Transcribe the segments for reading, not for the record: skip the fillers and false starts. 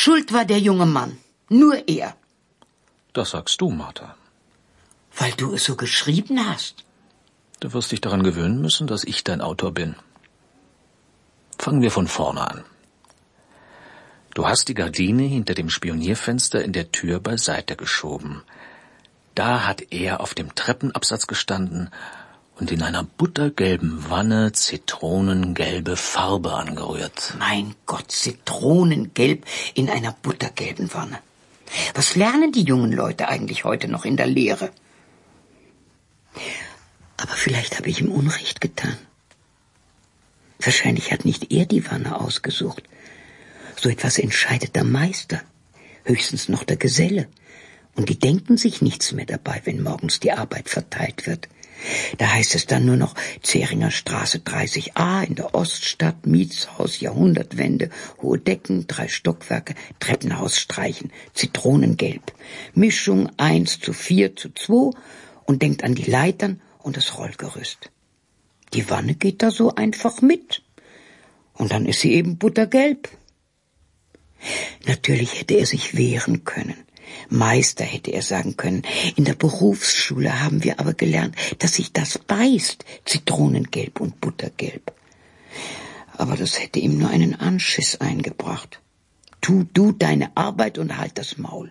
Schuld war der junge Mann. Nur er. Das sagst du, Martha. Weil du es so geschrieben hast. Du wirst dich daran gewöhnen müssen, dass ich dein Autor bin. Fangen wir von vorne an. Du hast die Gardine hinter dem Spionierfenster in der Tür beiseite geschoben. Da hat er auf dem Treppenabsatz gestanden und in einer buttergelben Wanne zitronengelbe Farbe angerührt. Mein Gott, Zitronengelb in einer buttergelben Wanne. Was lernen die jungen Leute eigentlich heute noch in der Lehre? Aber vielleicht habe ich ihm Unrecht getan. Wahrscheinlich hat nicht er die Wanne ausgesucht. So etwas entscheidet der Meister, höchstens noch der Geselle. Und die denken sich nichts mehr dabei, wenn morgens die Arbeit verteilt wird. Da heißt es dann nur noch Zähringer Straße 30a in der Oststadt, Mietshaus, Jahrhundertwende, hohe Decken, 3 Stockwerke, Treppenhaus streichen, Zitronengelb. Mischung 1:4:2 und denkt an die Leitern und das Rollgerüst. Die Wanne geht da so einfach mit. Und dann ist sie eben buttergelb. Natürlich hätte er sich wehren können. Meister, hätte er sagen können. In der Berufsschule haben wir aber gelernt, dass sich das beißt, Zitronengelb und Buttergelb. Aber das hätte ihm nur einen Anschiss eingebracht. Tu du deine Arbeit und halt das Maul.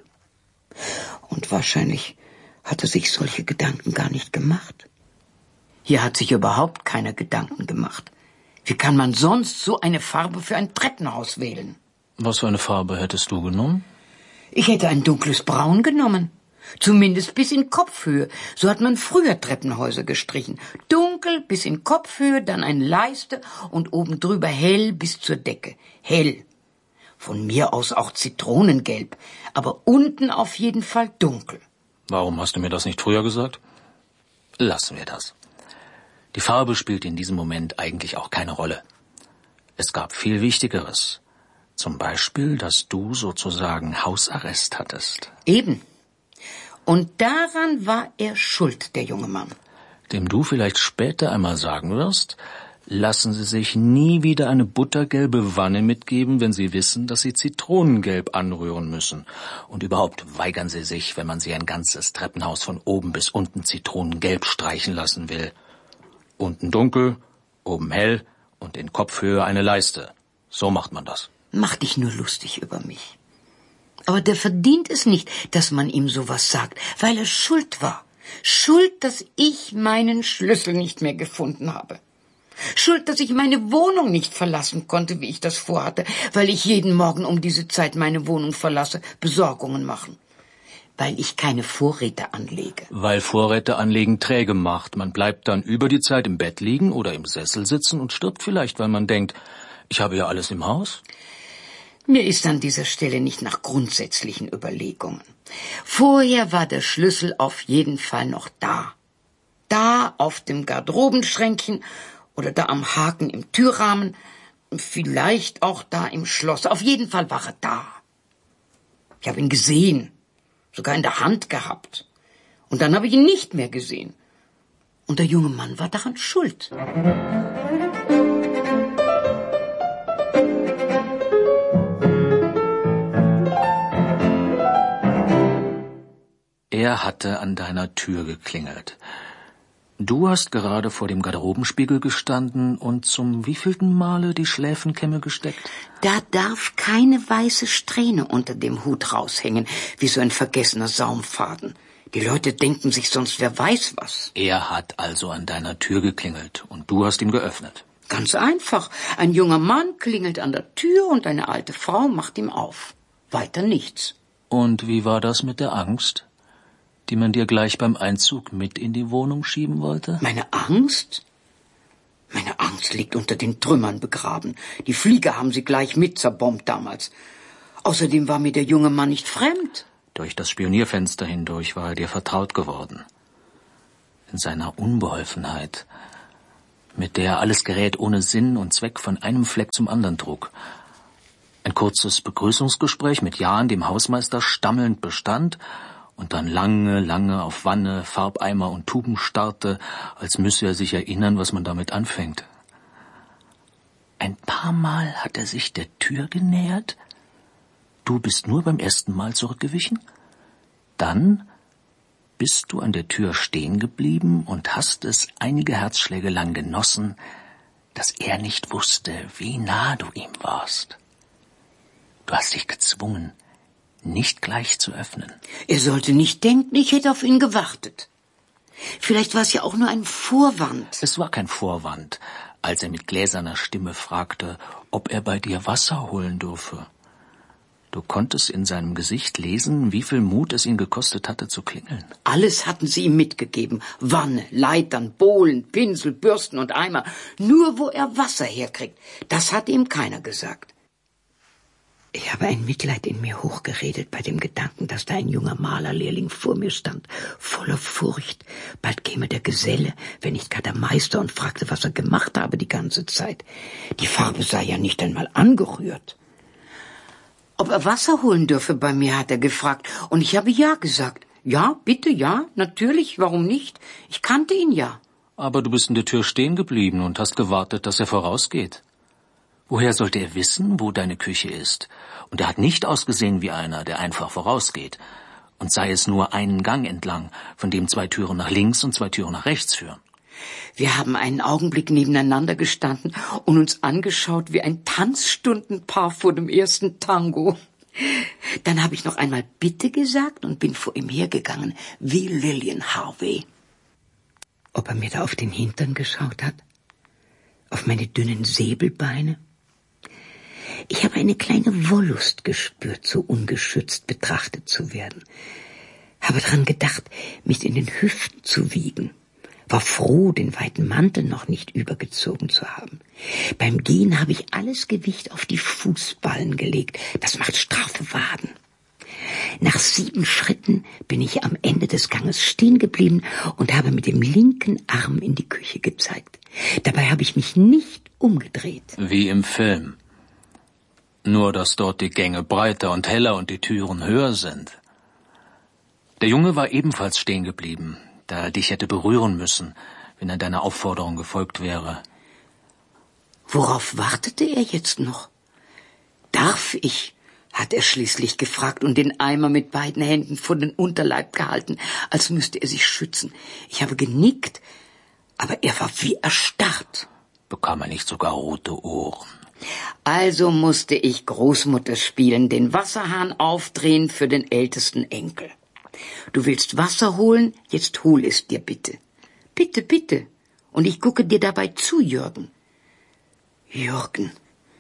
Und wahrscheinlich hat er sich solche Gedanken gar nicht gemacht. Hier hat sich überhaupt keiner Gedanken gemacht. Wie kann man sonst so eine Farbe für ein Treppenhaus wählen? Was für eine Farbe hättest du genommen? Ich hätte ein dunkles Braun genommen. Zumindest bis in Kopfhöhe. So hat man früher Treppenhäuser gestrichen. Dunkel bis in Kopfhöhe, dann eine Leiste und oben drüber hell bis zur Decke. Hell. Von mir aus auch Zitronengelb, aber unten auf jeden Fall dunkel. Warum hast du mir das nicht früher gesagt? Lassen wir das. Die Farbe spielt in diesem Moment eigentlich auch keine Rolle. Es gab viel Wichtigeres. Zum Beispiel, dass du sozusagen Hausarrest hattest. Eben. Und daran war er schuld, der junge Mann. Dem du vielleicht später einmal sagen wirst, lassen Sie sich nie wieder eine buttergelbe Wanne mitgeben, wenn Sie wissen, dass Sie Zitronengelb anrühren müssen. Und überhaupt weigern Sie sich, wenn man Sie ein ganzes Treppenhaus von oben bis unten zitronengelb streichen lassen will. Unten dunkel, oben hell und in Kopfhöhe eine Leiste. So macht man das. Mach dich nur lustig über mich. Aber der verdient es nicht, dass man ihm sowas sagt, weil er schuld war. Schuld, dass ich meinen Schlüssel nicht mehr gefunden habe. Schuld, dass ich meine Wohnung nicht verlassen konnte, wie ich das vorhatte, weil ich jeden Morgen um diese Zeit meine Wohnung verlasse, Besorgungen machen. Weil ich keine Vorräte anlege. Weil Vorräte anlegen träge macht. Man bleibt dann über die Zeit im Bett liegen oder im Sessel sitzen und stirbt vielleicht, weil man denkt, ich habe ja alles im Haus. Mir ist an dieser Stelle nicht nach grundsätzlichen Überlegungen. Vorher war der Schlüssel auf jeden Fall noch da. Da auf dem Garderobenschränkchen oder da am Haken im Türrahmen, vielleicht auch da im Schloss. Auf jeden Fall war er da. Ich habe ihn gesehen, sogar in der Hand gehabt. Und dann habe ich ihn nicht mehr gesehen. Und der junge Mann war daran schuld. Er hatte an deiner Tür geklingelt. Du hast gerade vor dem Garderobenspiegel gestanden und zum wievielten Male die Schläfenkämme gesteckt? Da darf keine weiße Strähne unter dem Hut raushängen, wie so ein vergessener Saumfaden. Die Leute denken sich sonst, wer weiß was. Er hat also an deiner Tür geklingelt und du hast ihm geöffnet. Ganz einfach. Ein junger Mann klingelt an der Tür und eine alte Frau macht ihm auf. Weiter nichts. Und wie war das mit der Angst, die man dir gleich beim Einzug mit in die Wohnung schieben wollte? Meine Angst? Meine Angst liegt unter den Trümmern begraben. Die Flieger haben sie gleich mit zerbombt damals. Außerdem war mir der junge Mann nicht fremd. Durch das Spionierfenster hindurch war er dir vertraut geworden. In seiner Unbeholfenheit, mit der er alles Gerät ohne Sinn und Zweck von einem Fleck zum anderen trug. Ein kurzes Begrüßungsgespräch mit Jan, dem Hausmeister, stammelnd bestand und dann lange auf Wanne, Farbeimer und Tuben starrte, als müsse er sich erinnern, was man damit anfängt. Ein paar Mal hat er sich der Tür genähert. du bist nur beim ersten Mal zurückgewichen? Dann bist du an der Tür stehen geblieben und hast es einige Herzschläge lang genossen, dass er nicht wusste, wie nah du ihm warst. Du hast dich gezwungen, nicht gleich zu öffnen. Er sollte nicht denken, ich hätte auf ihn gewartet. Vielleicht war es ja auch nur ein Vorwand. Es war kein Vorwand, als er mit gläserner Stimme fragte, ob er bei dir Wasser holen dürfe. Du konntest in seinem Gesicht lesen, wie viel Mut es ihn gekostet hatte zu klingeln. Alles hatten sie ihm mitgegeben. Wanne, Leitern, Bohlen, Pinsel, Bürsten und Eimer. Nur wo er Wasser herkriegt, das hatte ihm keiner gesagt. Ich habe ein Mitleid in mir hochgeredet bei dem Gedanken, dass da ein junger Malerlehrling vor mir stand, voller Furcht. Bald käme der Geselle, wenn nicht gar der Meister, und fragte, was er gemacht habe die ganze Zeit. Die Farbe sei ja nicht einmal angerührt. Ob er Wasser holen dürfe bei mir, hat er gefragt, und ich habe ja gesagt. Ja, bitte, ja, natürlich, warum nicht? Ich kannte ihn ja. Aber du bist in der Tür stehen geblieben und hast gewartet, dass er vorausgeht. Woher sollte er wissen, wo deine Küche ist? Und er hat nicht ausgesehen wie einer, der einfach vorausgeht. Und sei es nur einen Gang entlang, von dem 2 Türen nach links und 2 Türen nach rechts führen. Wir haben einen Augenblick nebeneinander gestanden und uns angeschaut wie ein Tanzstundenpaar vor dem ersten Tango. Dann habe ich noch einmal Bitte gesagt und bin vor ihm hergegangen, wie Lillian Harvey. Ob er mir da auf den Hintern geschaut hat? Auf meine dünnen Säbelbeine? Ich habe eine kleine Wollust gespürt, so ungeschützt betrachtet zu werden. Habe daran gedacht, mich in den Hüften zu wiegen. War froh, den weiten Mantel noch nicht übergezogen zu haben. Beim Gehen habe ich alles Gewicht auf die Fußballen gelegt. Das macht straffe Waden. Nach 7 Schritten bin ich am Ende des Ganges stehen geblieben und habe mit dem linken Arm in die Küche gezeigt. Dabei habe ich mich nicht umgedreht. Wie im Film. Nur, dass dort die Gänge breiter und heller und die Türen höher sind. Der Junge war ebenfalls stehen geblieben, da er dich hätte berühren müssen, wenn er deiner Aufforderung gefolgt wäre. Worauf wartete er jetzt noch? Darf ich? Hat er schließlich gefragt und den Eimer mit beiden Händen vor den Unterleib gehalten, als müsste er sich schützen. Ich habe genickt, aber er war wie erstarrt. Bekam er nicht sogar rote Ohren? Also musste ich Großmutter spielen, den Wasserhahn aufdrehen für den ältesten Enkel. Du willst Wasser holen? Jetzt hol es dir bitte. Bitte, bitte. Und ich gucke dir dabei zu, Jürgen. Jürgen.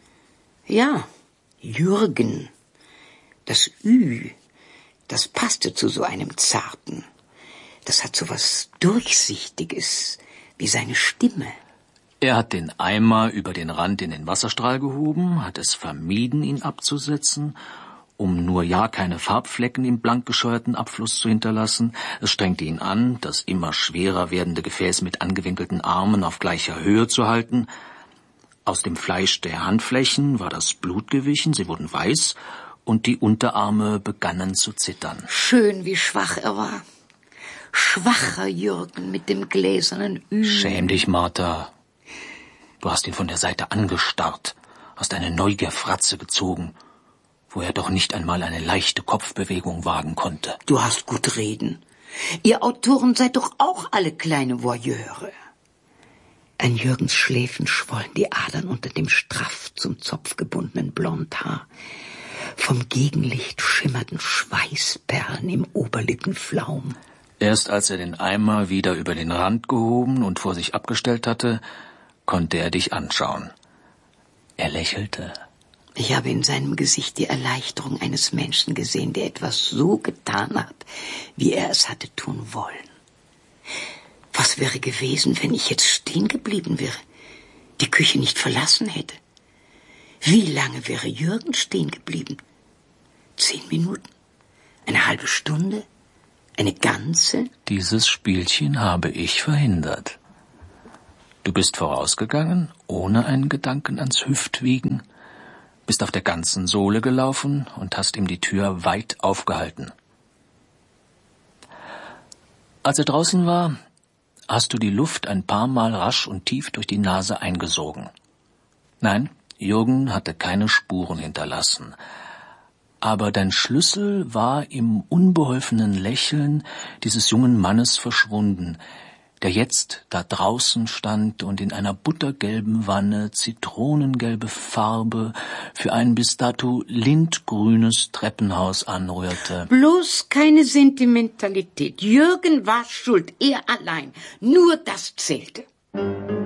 Ja, Jürgen. Das Ü, das passte zu so einem Zarten. Das hat so was Durchsichtiges, wie seine Stimme. Er hat den Eimer über den Rand in den Wasserstrahl gehoben, hat es vermieden, ihn abzusetzen, um nur ja keine Farbflecken im blank gescheuerten Abfluss zu hinterlassen. Es strengte ihn an, das immer schwerer werdende Gefäß mit angewinkelten Armen auf gleicher Höhe zu halten. Aus dem Fleisch der Handflächen war das Blut gewichen, sie wurden weiß, und die Unterarme begannen zu zittern. Schön, wie schwach er war. Schwacher Jürgen mit dem gläsernen Ü. Schäm dich, Martha. Du hast ihn von der Seite angestarrt, hast eine Neugierfratze gezogen, wo er doch nicht einmal eine leichte Kopfbewegung wagen konnte. Du hast gut reden. Ihr Autoren seid doch auch alle kleine Voyeure. An Jürgens Schläfen schwollen die Adern unter dem straff zum Zopf gebundenen Blondhaar. Vom Gegenlicht schimmerten Schweißperlen im Oberlippenflaum. Erst als er den Eimer wieder über den Rand gehoben und vor sich abgestellt hatte, konnte er dich anschauen. Er lächelte. Ich habe in seinem Gesicht die Erleichterung eines Menschen gesehen, der etwas so getan hat, wie er es hatte tun wollen. Was wäre gewesen, wenn ich jetzt stehen geblieben wäre, die Küche nicht verlassen hätte? Wie lange wäre Jürgen stehen geblieben? 10 Minuten? Eine halbe Stunde? Eine ganze? Dieses Spielchen habe ich verhindert. Du bist vorausgegangen, ohne einen Gedanken ans Hüftwiegen, bist auf der ganzen Sohle gelaufen und hast ihm die Tür weit aufgehalten. Als er draußen war, hast du die Luft ein paar Mal rasch und tief durch die Nase eingesogen. Nein, Jürgen hatte keine Spuren hinterlassen, Aber dein Schlüssel war im unbeholfenen Lächeln dieses jungen Mannes verschwunden, der jetzt da draußen stand und in einer buttergelben Wanne zitronengelbe Farbe für ein bis dato lindgrünes Treppenhaus anrührte. Bloß keine Sentimentalität. Jürgen war schuld, er allein. Nur das zählte.